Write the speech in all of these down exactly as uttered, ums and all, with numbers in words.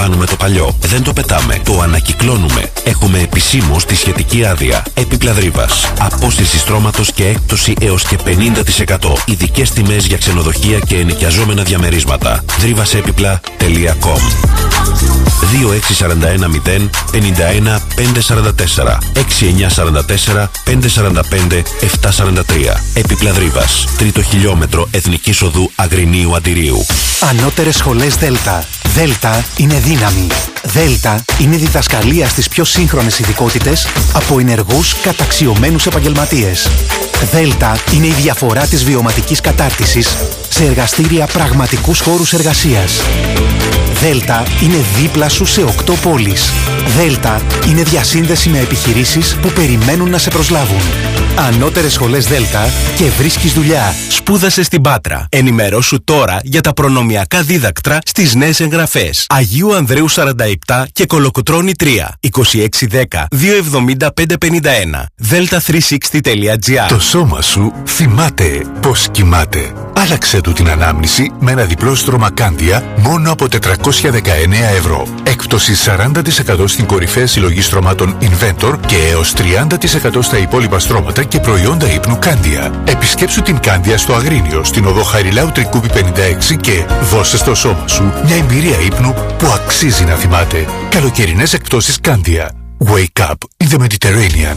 επαναλαμβάνουμε το παλιό. Δεν το πετάμε. Το ανακυκλώνουμε. Έχουμε επισήμως τη σχετική άδεια. Έπιπλα Δρύβας. Απόσυρση στρώματος και έκπτωση έως και πενήντα τοις εκατό. Ειδικές τιμές για ξενοδοχεία και ενοικιαζόμενα διαμερίσματα. δρύβασέπιπλα τελεία κομ. δύο έξι τέσσερα ένα μηδέν πέντε ένα πέντε τέσσερα τέσσερα έξι εννιά τέσσερα τέσσερα πέντε τέσσερα πέντε επτά τέσσερα τρία. Έπιπλα Δρύβας. Τρίτο χιλιόμετρο Εθνικής Οδού Αγρινίου Αντιρίου. Ανώτερες σχολές Δέλτα. Δέλτα είναι δύναμη. Δέλτα είναι διδασκαλία στις πιο σύγχρονες ειδικότητες από ενεργούς καταξιωμένους επαγγελματίες. Δέλτα είναι η διαφορά της βιωματικής κατάρτισης σε εργαστήρια πραγματικούς χώρους εργασίας. Δέλτα είναι δίπλα σου σε οκτώ πόλεις. Δέλτα είναι διασύνδεση με επιχειρήσεις που περιμένουν να σε προσλάβουν. Ανώτερες σχολές Δέλτα και βρίσκεις δουλειά. Σπούδασε στην Πάτρα. Ενημερώσου τώρα για τα προνομιακά δίδακτρα στις νέες εγγραφές. Αγίου Ανδρέου σαράντα επτά και Κολοκοτρώνη τρία. είκοσι έξι δέκα δύο εβδομήντα πέντε πενήντα ένα. δέλτα τριακόσια εξήντα τελεία τζι άρ. Το σώμα σου θυμάται πώς κοιμάται. Άλλαξε του την ανάμνηση με ένα διπλό στρώμα Κάντια μόνο από τετρακόσια δεκαεννέα ευρώ. Έκπτωση σαράντα τοις εκατό στην κορυφαία συλλογή στρωμάτων Inventor και έως τριάντα τοις εκατό στα υπόλοιπα στρώματα και προϊόντα ύπνου Κάντια. Επισκέψου την Κάντια στο Αγρίνιο, στην οδό Χαριλάου Τρικούπη πενήντα έξι και δώσε στο σώμα σου μια εμπειρία ύπνου που αξίζει να θυμάται. Καλοκαιρινές εκπτώσεις Κάντια. Wake up in the Mediterranean.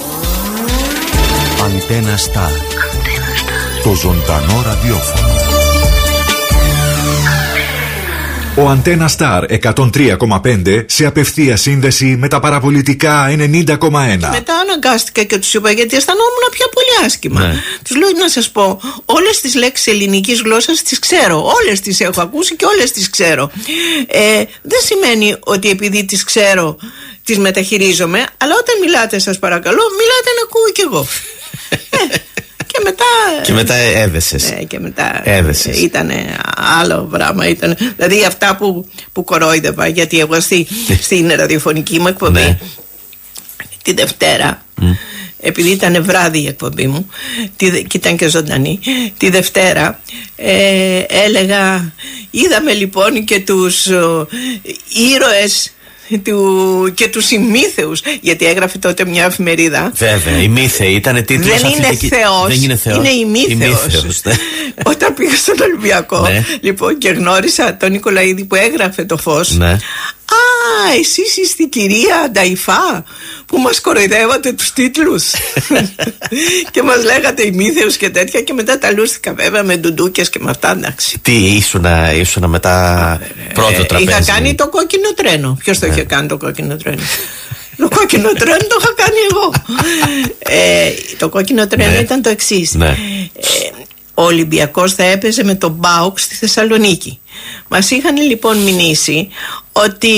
Αντένα Σταρ. Το ζωντανό ραδιόφωνο. Ο Αντένα Σταρ εκατόν τρία κόμμα πέντε σε απευθεία σύνδεση με τα παραπολιτικά ενενήντα κόμμα ένα. Μετά αναγκάστηκα και τους είπα, γιατί αισθανόμουν πια πολύ άσχημα. Ναι. Τους λέω να σας πω, όλες τις λέξεις ελληνικής γλώσσας τις ξέρω. Όλες τις έχω ακούσει και όλες τις ξέρω. Ε, δεν σημαίνει ότι επειδή τις ξέρω τις μεταχειρίζομαι, αλλά όταν μιλάτε, σας παρακαλώ, μιλάτε να ακούω κι εγώ. ε, Και μετά, και μετά έδεσες. Ναι, και μετά έδεσες. Ήταν άλλο πράγμα. Ήτανε, δηλαδή αυτά που, που κορόιδευα, γιατί εγώ στη, στην ραδιοφωνική μου εκπομπή, ναι, τη Δευτέρα, mm. επειδή ήταν βράδυ η εκπομπή μου τη, και ήταν και ζωντανή, τη Δευτέρα ε, έλεγα, είδαμε λοιπόν και τους ο, ήρωες του, και τους ημίθεους, γιατί έγραφε τότε μια εφημερίδα. Βέβαια, η Μύθεοι ήταν τίτλος. Δεν είναι αθλητική... Θεός, δεν είναι Θεός, είναι ημίθεος. Ναι. Όταν πήγα στον Ολυμπιακό, ναι, λοιπόν, και γνώρισα τον Νικολαίδη που έγραφε το Φως. Ναι. Α, εσείς είστε η κυρία Νταϊφά που μας κοροϊδεύατε τους τίτλους και μας λέγατε ημίθεους και τέτοια, και μετά τα λούστηκα βέβαια με ντουντούκες και με αυτά, εντάξει. Τι ήσουνα, ήσουνα μετά πρώτο τραπέζι? Είχα κάνει το κόκκινο τρένο. Ποιος το, ναι, είχε κάνει το κόκκινο τρένο? Το κόκκινο τρένο το είχα κάνει εγώ. ε, το κόκκινο τρένο, ναι, ήταν το εξής. Ναι. Ε, ο Ολυμπιακός θα έπαιζε με τον ΠΑΟΚ στη Θεσσαλονίκη. Μας είχαν λοιπόν μηνύσει ότι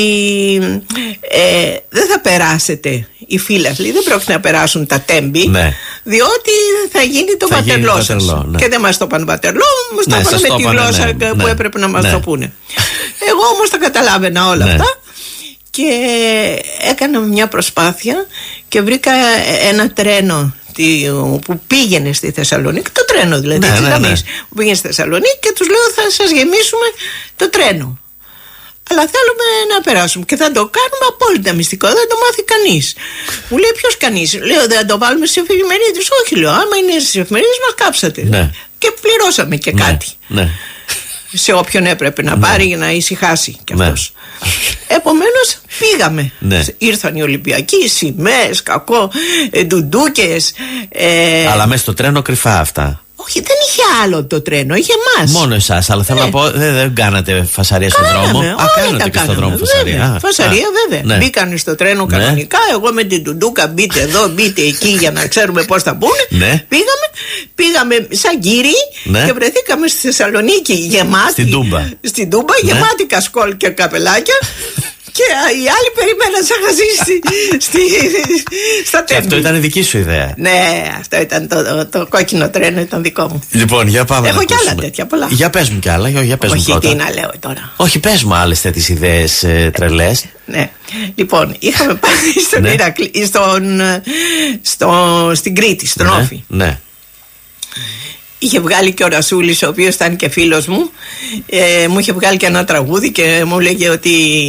ε, δεν θα περάσετε οι φίλαθλοι, δεν πρόκειται να περάσουν τα τέμπη, ναι, διότι θα γίνει το πατερλό σας. Ναι. Και δεν μας το είπαν πατερλό, μας ναι, το είπαν με τη γλώσσα, ναι, που, ναι, έπρεπε να μας, ναι, το πούνε. Εγώ όμως τα καταλάβαινα όλα, ναι, αυτά, και έκανα μια προσπάθεια και βρήκα ένα τρένο που πήγαινε στη Θεσσαλονίκη, το τρένο δηλαδή, ναι, ναι, ναι, που πήγαινε στη Θεσσαλονίκη, και τους λέω, θα σας γεμίσουμε το τρένο, αλλά θέλουμε να περάσουμε και θα το κάνουμε απόλυτα μυστικό, δεν το μάθει κανείς. Μου λέει, ποιος κανείς? Λέω, δεν θα το βάλουμε στις εφημερίδες? Όχι, λέω, άμα είναι στις εφημερίδες μας κάψατε. Ναι. Και πληρώσαμε και, ναι, κάτι, ναι, σε όποιον έπρεπε να, ναι, πάρει για να ησυχάσει κι αυτός. Ναι. Επομένως πήγαμε, ναι, ήρθαν οι Ολυμπιακοί, σημαίες, κακό, ε, ντουντούκες, ε... αλλά μέσα στο τρένο κρυφά αυτά. Όχι, δεν είχε άλλο το τρένο, είχε εμάς. Μόνο εσάς, αλλά θέλω, ναι, να πω, δεν, δεν κάνατε φασαρία στον δρόμο. Α, κάνατε και στον δρόμο φασαρία. Βέβαια, α, φασαρία, α, βέβαια. Ναι. Μπήκαν στο τρένο κανονικά, ναι, εγώ με την ντουντούκα, μπείτε εδώ, μπείτε εκεί για να ξέρουμε πώς θα μπουν. Ναι. Πήγαμε, πήγαμε σαν κύριοι, ναι, και βρεθήκαμε στη Θεσσαλονίκη γεμάτη. Στην Τούμπα. Στην Τούμπα, ναι, γεμάτη κασκόλ και καπελάκια. Και οι άλλοι περίμεναν σαν χαζί στη, στα τέμπη. Αυτό ήταν δική σου ιδέα? Ναι, αυτό ήταν το, το, το κόκκινο τρένο, ήταν δικό μου. Λοιπόν, για πάμε. Έχω κι άλλα τέτοια πολλά. Για πες μου κι άλλα, για πες Όχι, μου πρώτα. τι να λέω τώρα. Όχι, πες μου άλλες τέτοιες ιδέες ε, τρελές. Ναι. Λοιπόν, είχαμε πάει στον ναι. Ηρακλή, στον, στο, στην Κρήτη, στον ναι. Όφη. Ναι. Είχε βγάλει και ο Ρασούλης, ο οποίος ήταν και φίλος μου, ε, μου είχε βγάλει και ένα τραγούδι και μου έλεγε ότι